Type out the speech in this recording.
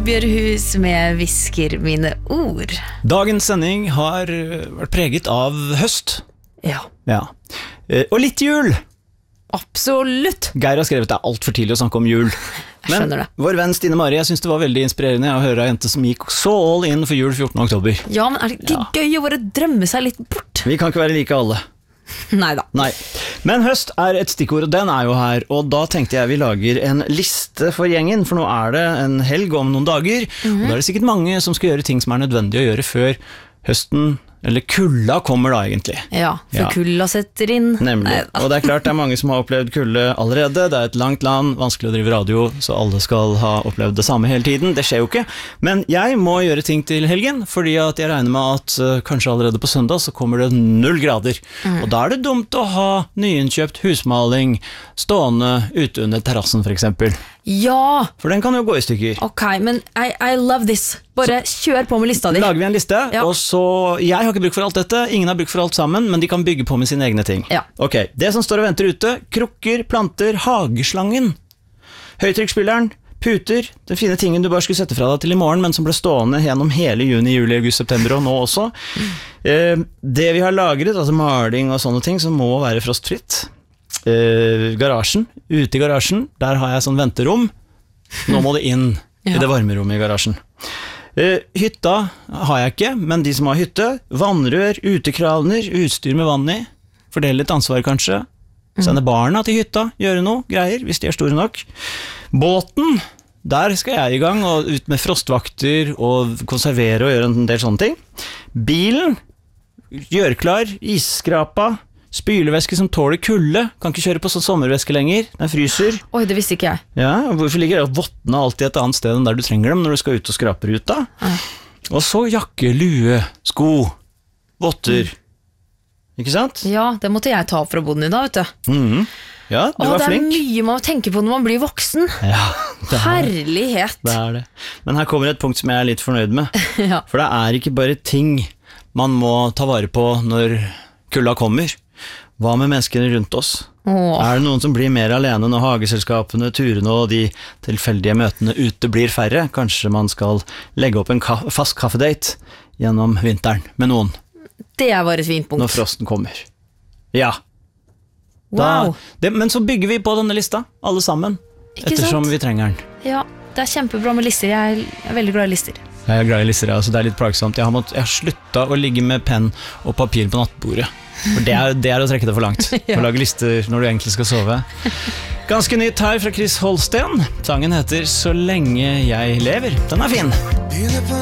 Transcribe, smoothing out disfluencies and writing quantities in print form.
Bjørhus med Hvisker mine ord. Dagens sending har vært preget av høst. Ja, Og litt jul. absolutt. Geir har skrevet det alt for tidlig å snakke om jul. Jeg skjønner det. Vår venn Stine Marie, jeg synes det var veldig inspirerende å høre en jente som gikk så all in for jul 14. oktober. Ja, men er det ikke gøy å bare drømme seg litt bort? Vi kan ikke være like alle. Neida. Nei. Men høst er et stikkord, og den er jo her. Og da tenkte jeg vi lager en liste for gjengen, for nå er det en helg om noen dager. Og da er det sikkert mange som skal gjøre ting som er nødvendig å gjøre før høsten, eller kulda kommer da egentlig. Ja, for Ja. kulda setter inn. Nemlig. Neida. Og det er klart det er mange som har opplevd kulde allerede. Det er et langt land, vanskelig å drive radio, så alle skal ha opplevd det samme hele tiden. Det skjer jo ikke. Men jeg må gjøre ting til helgen, fordi at jeg regner med at kanskje allerede på søndag så kommer det 0 grader. Og da er det dumt å ha nyinnkjøpt husmaling stående ute under terrassen for eksempel. Ja, For den kan jo gå i stykker. ok, men I love this. Bare kjør på med lista di. Lager vi en liste, Ja. og så, jeg har ikke bruk for alt dette, ingen har bruk for alt sammen, men de kan bygge på med sine egne ting. Ja. Ok, det som står og venter ute, krukker, planter, hageslangen, høytrykksspilleren, puter, den fine tingen du bare skulle sette fra deg til i morgen, men som ble stående gjennom hele juni, juli, august, september og nå også. Det vi har lagret, altså maling og sånne ting, som må være frostfritt. Garasjen, ute i garasjen, der har jeg sånn venterom. Nå må det inn i det varmerommet i garasjen. Hytta har jeg ikke, men de som har hytte, vannrør, utekraner, utstyr med vann i, fordele litt ansvar kanskje, sende barna til hytta, gjøre noe greier hvis de er store nok. Båten, der skal jeg i gang, og ut med frostvakter og konservere og gjøre en del sånne ting. Bilen, gjøre klar, isskrapa, spylevæske som tåler kulde, kan ikke kjøre på sånn sommervæske lenger, den fryser. Oi, det visste ikke jeg. Ja, hvorfor ligger vottene alltid et annet sted enn der du trenger dem når du skal ut og skrape ruta? Og så jakke, lue, sko, votter. Ikke sant? Ja, det måtte jeg ta opp fra boden i dag, vet du. Ja, du var det er flink. mye man tenker på når man blir voksen. Ja, det Herlighet. er det. Men her kommer et punkt som jeg er litt fornøyd med. Ja. For det er ikke bare ting man må ta vare på når kulda kommer. Hva med menneskene rundt oss? Åh. Er det noen som blir mer alene når hageselskapene, turene og de tilfeldige møtene ute blir færre? Kanskje man skal legge opp en fast kaffedate gjennom vinteren med noen Det var et fint punkt. når frosten kommer. Ja. Wow. Men så bygger vi på denne lista, alle sammen, Ikke ettersom sant? vi trenger den. Ja, det er kjempebra med lister. Jeg er veldig glad i lister. Jeg er glad i lister, altså det er litt plagsomt. Jeg har sluttet å ligge med penn og papir på nattbordet. For det er å trekke det for langt. Å lage lister når du egentlig skal sove. Ganske nytt her fra Chris Holsten. Sangen heter Så lenge jeg lever. Den er fin.